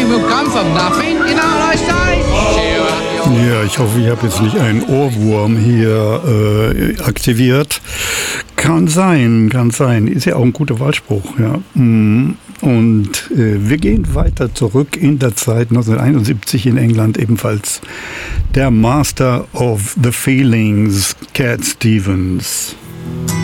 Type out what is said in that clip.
Everything will come from nothing, you know what I say? Cheer up, Ja, ich hoffe, ich habe jetzt nicht einen Ohrwurm hier aktiviert. Kann sein. Ist ja auch ein guter Wahlspruch, ja. Und wir gehen weiter zurück in der Zeit 1971 in England, ebenfalls der Master of the Feelings, Cat Stevens.